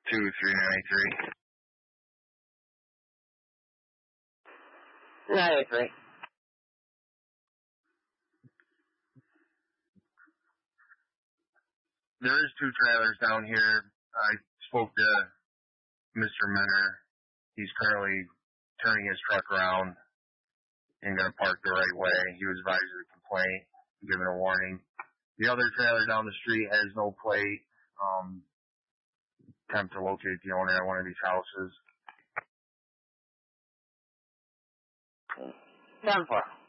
23983. 93. There is 2 trailers down here. I spoke to Mr. Menner. He's currently turning his truck around and going to park the right way. He was advised of the complaint, given a warning. The other trailer down the street has no plate. Attempt to locate the owner at one of these houses. 10-4.